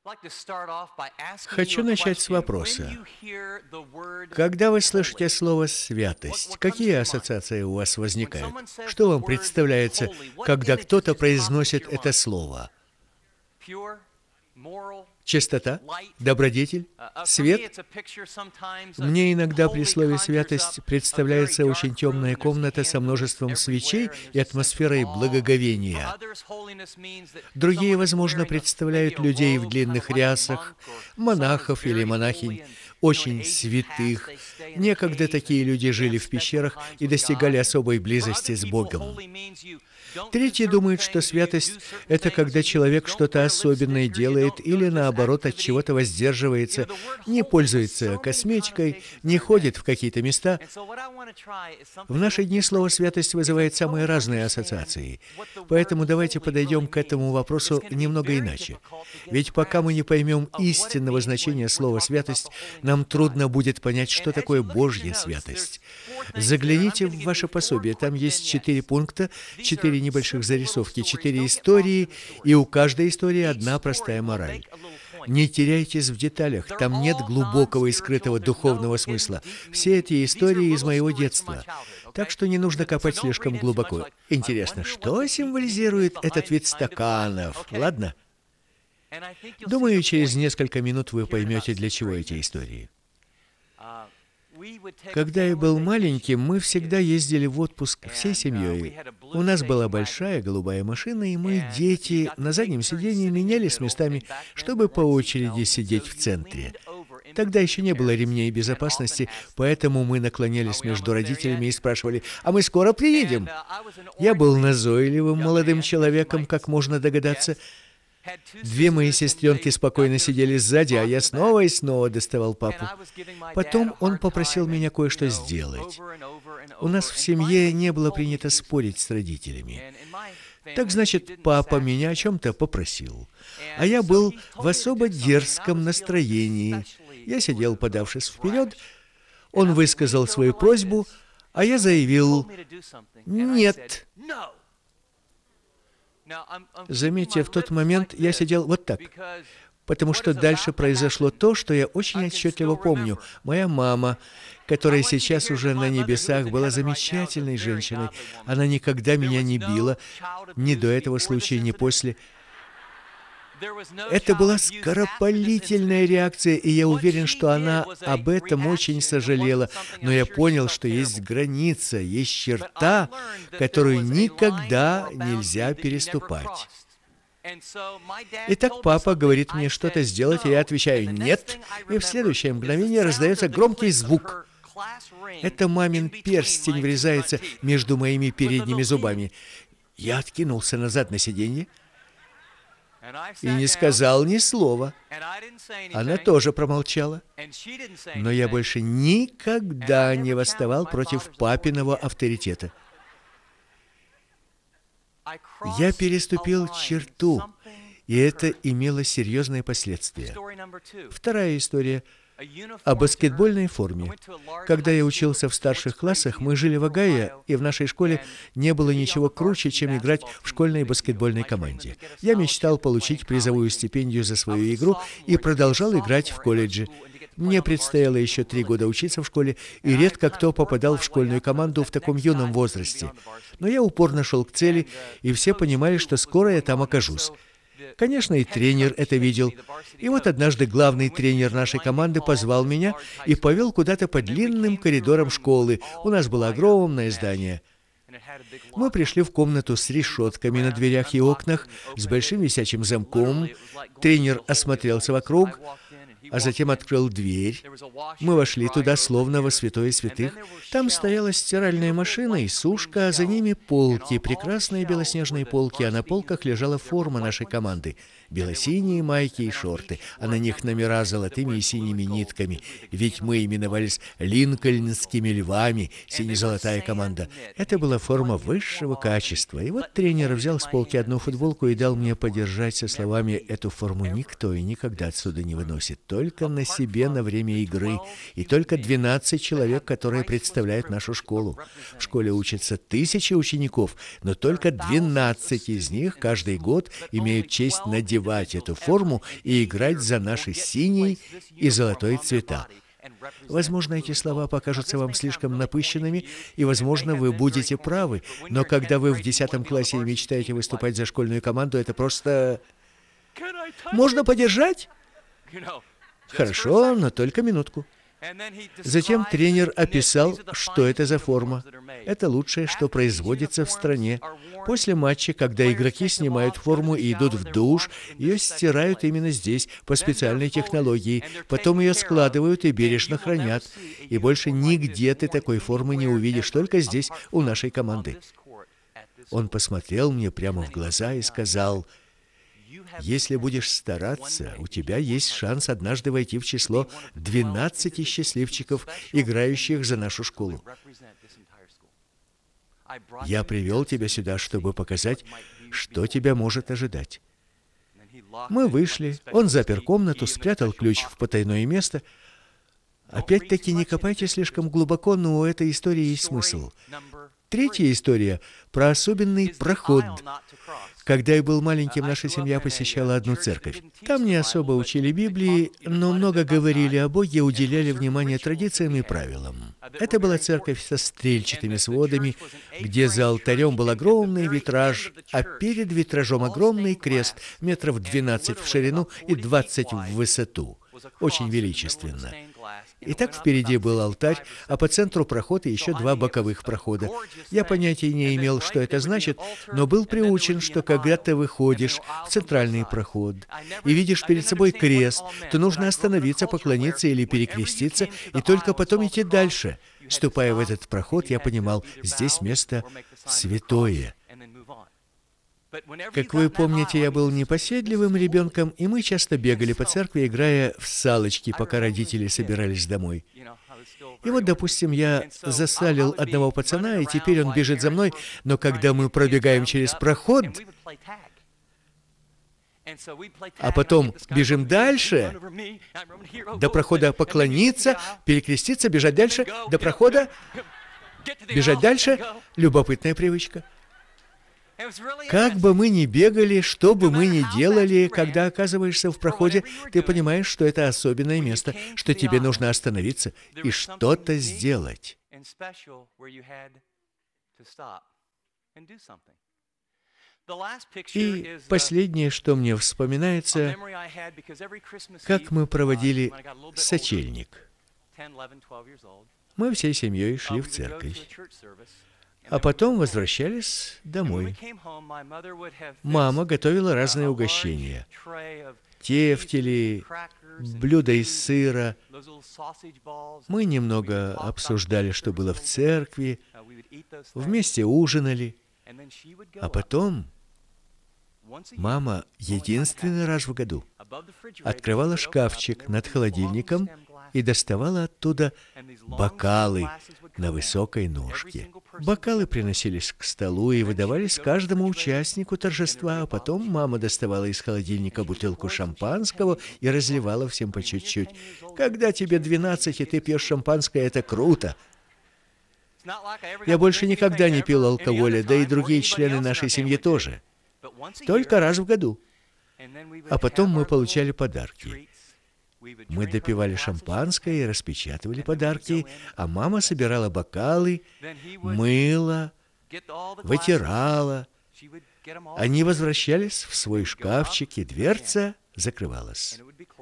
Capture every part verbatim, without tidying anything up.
Хочу начать с вопроса. Когда вы слышите слово «святость», какие ассоциации у вас возникают? Что вам представляется, когда кто-то произносит это слово? Чистота? Добродетель? Свет? Мне иногда при слове «святость» представляется очень темная комната со множеством свечей и атмосферой благоговения. Другие, возможно, представляют людей в длинных рясах, монахов или монахинь, очень святых. Некогда такие люди жили в пещерах и достигали особой близости с Богом. Третьи думают, что святость – это когда человек что-то особенное делает или, наоборот, от чего-то воздерживается, не пользуется косметикой, не ходит в какие-то места. В наши дни слово «святость» вызывает самые разные ассоциации. Поэтому давайте подойдем к этому вопросу немного иначе. Ведь пока мы не поймем истинного значения слова «святость», нам трудно будет понять, что такое Божья святость. Загляните в ваше пособие, там есть четыре пункта, четыре небольших зарисовки, четыре истории, и у каждой истории одна простая мораль. Не теряйтесь в деталях, там нет глубокого и скрытого духовного смысла. Все эти истории из моего детства, так что не нужно копать слишком глубоко. Интересно, что символизирует этот вид стаканов? Ладно? Думаю, через несколько минут вы поймете, для чего эти истории. Когда я был маленьким, мы всегда ездили в отпуск всей семьей. У нас была большая голубая машина, и мы, дети, на заднем сиденье менялись местами, чтобы по очереди сидеть в центре. Тогда еще не было ремней безопасности, поэтому мы наклонялись между родителями и спрашивали: «А мы скоро приедем?» Я был назойливым молодым человеком, как можно догадаться. Две мои сестренки спокойно сидели сзади, а я снова и снова доставал папу. Потом он попросил меня кое-что сделать. У нас в семье не было принято спорить с родителями. Так значит, папа меня о чем-то попросил. А я был в особо дерзком настроении. Я сидел, подавшись вперед. Он высказал свою просьбу, а я заявил: «Нет». Заметьте, в тот момент я сидел вот так, потому что дальше произошло то, что я очень отчетливо помню. Моя мама, которая сейчас уже на небесах, была замечательной женщиной. Она никогда меня не била, ни до этого случая, ни после. Это была скоропалительная реакция, и я уверен, что она об этом очень сожалела. Но я понял, что есть граница, есть черта, которую никогда нельзя переступать. Итак, папа говорит мне что-то сделать, и я отвечаю «нет», и в следующее мгновение раздается громкий звук. Это мамин перстень врезается между моими передними зубами. Я откинулся назад на сиденье и не сказал ни слова. Она тоже промолчала. Но я больше никогда не восставал против папиного авторитета. Я переступил черту, и это имело серьезные последствия. Вторая история о баскетбольной форме. Когда я учился в старших классах, мы жили в Огайо, и в нашей школе не было ничего круче, чем играть в школьной баскетбольной команде. Я мечтал получить призовую стипендию за свою игру и продолжал играть в колледже. Мне предстояло еще три года учиться в школе, и редко кто попадал в школьную команду в таком юном возрасте. Но я упорно шел к цели, и все понимали, что скоро я там окажусь. Конечно, и тренер это видел. И вот однажды главный тренер нашей команды позвал меня и повел куда-то по длинным коридорам школы. У нас было огромное здание. Мы пришли в комнату с решетками на дверях и окнах, с большим висячим замком. Тренер осмотрелся вокруг, а затем открыл дверь. Мы вошли туда, словно во святое святых. Там стояла стиральная машина и сушка, а за ними полки, прекрасные белоснежные полки, а на полках лежала форма нашей команды. Белосиние майки и шорты, а на них номера золотыми и синими нитками, ведь мы именовались линкольнскими львами, сине-золотая команда. Это была форма высшего качества. И вот тренер взял с полки одну футболку и дал мне подержать со словами: «Эту форму никто и никогда отсюда не выносит. только на себе на время игры, и только двенадцать человек, которые представляют нашу школу. В школе учатся тысячи учеников, но только двенадцать из них каждый год имеют честь надевать эту форму и играть за наши синий и золотой цвета. Возможно, эти слова покажутся вам слишком напыщенными, и, возможно, вы будете правы, но когда вы в десятом классе и мечтаете выступать за школьную команду, это просто... Можно подержать? Хорошо, но только минутку. Затем тренер описал, что это за форма. Это лучшее, что производится в стране. После матча, когда игроки снимают форму и идут в душ, ее стирают именно здесь, по специальной технологии. Потом ее складывают и бережно хранят. И больше нигде ты такой формы не увидишь, только здесь, у нашей команды. Он посмотрел мне прямо в глаза и сказал: «Если будешь стараться, у тебя есть шанс однажды войти в число двенадцати счастливчиков, играющих за нашу школу. Я привел тебя сюда, чтобы показать, что тебя может ожидать». Мы вышли, он запер комнату, спрятал ключ в потайное место. Опять-таки, не копайте слишком глубоко, но у этой истории есть смысл. Третья история про особенный проход. Когда я был маленьким, наша семья посещала одну церковь. Там не особо учили Библии, но много говорили о Боге, уделяли внимание традициям и правилам. Это была церковь со стрельчатыми сводами, где за алтарем был огромный витраж, а перед витражом огромный крест, метров двенадцать в ширину и двадцать в высоту. Очень величественно. Итак, впереди был алтарь, а по центру прохода еще два боковых прохода. Я понятия не имел, что это значит, но был приучен, что когда ты выходишь в центральный проход и видишь перед собой крест, то нужно остановиться, поклониться или перекреститься, и только потом идти дальше. Ступая в этот проход, я понимал, здесь место святое. Как вы помните, я был непоседливым ребенком, и мы часто бегали по церкви, играя в салочки, пока родители собирались домой. И вот, допустим, я засалил одного пацана, и теперь он бежит за мной, но когда мы пробегаем через проход, а потом бежим дальше, до прохода поклониться, перекреститься, бежать дальше, до прохода, бежать дальше, любопытная привычка. Как бы мы ни бегали, что бы мы ни делали, когда оказываешься в проходе, ты понимаешь, что это особенное место, что тебе нужно остановиться и что-то сделать. И последнее, что мне вспоминается, как мы проводили сочельник. Мы всей семьей шли в церковь, а потом возвращались домой. Мама готовила разные угощения. Тефтели, блюда из сыра. Мы немного обсуждали, что было в церкви, вместе ужинали. А потом мама единственный раз в году открывала шкафчик над холодильником и доставала оттуда бокалы на высокой ножке. Бокалы приносились к столу и выдавались каждому участнику торжества, а потом мама доставала из холодильника бутылку шампанского и разливала всем по чуть-чуть. Когда тебе двенадцать, и ты пьешь шампанское, это круто. Я больше никогда не пил алкоголя, да и другие члены нашей семьи тоже. Только раз в году. А потом мы получали подарки. Мы допивали шампанское и распечатывали подарки, а мама собирала бокалы, мыла, вытирала. Они возвращались в свой шкафчик, и дверца закрывалась.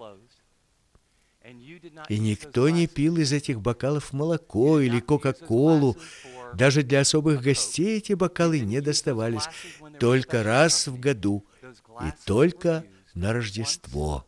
И никто не пил из этих бокалов молоко или кока-колу. Даже для особых гостей эти бокалы не доставались. Только раз в году и только на Рождество.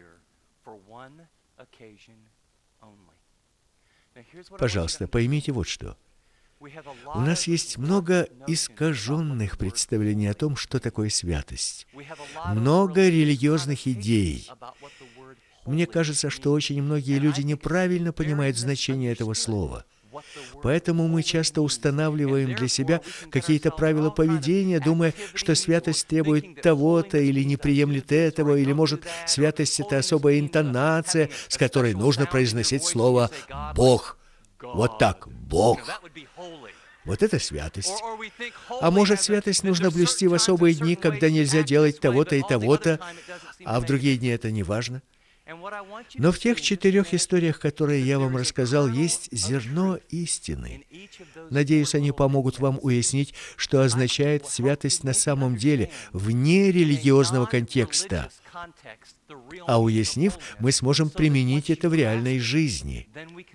Пожалуйста, поймите вот что. У нас есть много искаженных представлений о том, что такое святость. Много религиозных идей. Мне кажется, что очень многие люди неправильно понимают значение этого слова. Поэтому мы часто устанавливаем для себя какие-то правила поведения, думая, что святость требует того-то или не приемлет этого, или, может, святость — это особая интонация, с которой нужно произносить слово «Бог». Вот так, «Бог». Вот это святость. А может, святость нужно блюсти в особые дни, когда нельзя делать того-то и того-то, а в другие дни это не важно. Но в тех четырех историях, которые я вам рассказал, есть зерно истины. Надеюсь, они помогут вам уяснить, что означает святость на самом деле, вне религиозного контекста. А уяснив, мы сможем применить это в реальной жизни.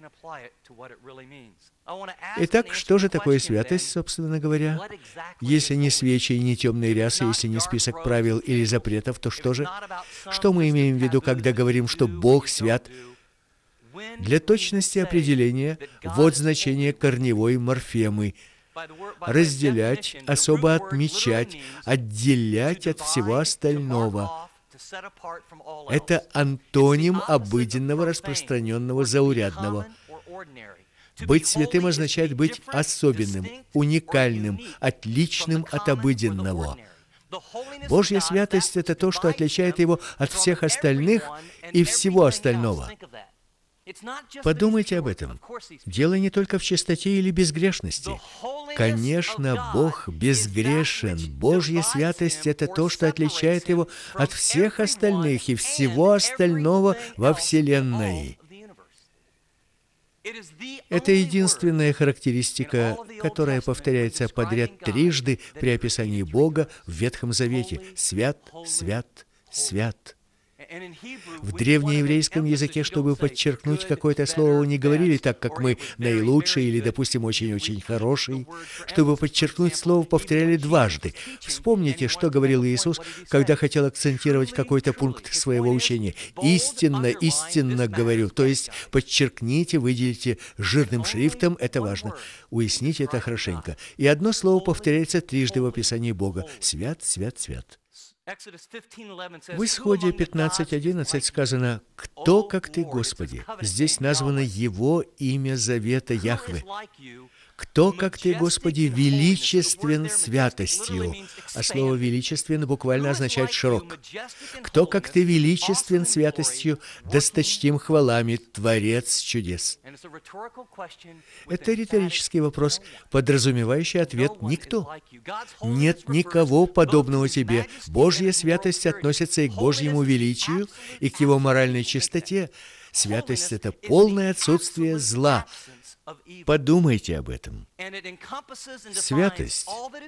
Итак, что же такое святость, собственно говоря? Если не свечи и не темные рясы, если не список правил или запретов, то что же? Что мы имеем в виду, когда говорим, что Бог свят? Для точности определения, вот значение корневой морфемы. Разделять, особо отмечать, отделять от всего остального. Это антоним обыденного, распространенного, заурядного. Быть святым означает быть особенным, уникальным, отличным от обыденного. Божья святость — это то, что отличает его от всех остальных и всего остального. Подумайте об этом. Дело не только в чистоте или безгрешности. Конечно, Бог безгрешен. Божья святость — это то, что отличает его от всех остальных и всего остального во Вселенной. Это единственная характеристика, которая повторяется подряд трижды при описании Бога в Ветхом Завете. Свят, свят, свят. В древнееврейском языке, чтобы подчеркнуть какое-то слово, не говорили так, как мы «наилучший» или, допустим, «очень-очень хороший». Чтобы подчеркнуть слово, повторяли дважды. Вспомните, что говорил Иисус, когда хотел акцентировать какой-то пункт своего учения. «Истинно, истинно говорю». То есть подчеркните, выделите жирным шрифтом, это важно. Уясните это хорошенько. И одно слово повторяется трижды в описании Бога. «Свят, свят, свят». В Исходе пятнадцать одиннадцать сказано: «Кто, как ты, Господи?» Здесь названо Его имя завета Яхве. «Кто, как ты, Господи, величествен святостью?» А слово «величествен» буквально означает «широк». «Кто, как ты, величествен святостью, досточтим хвалами, Творец чудес?» Это риторический вопрос, подразумевающий ответ «никто». Нет никого подобного тебе. Божья святость относится и к Божьему величию, и к Его моральной чистоте. Святость — это полное отсутствие зла. Подумайте об этом. Святость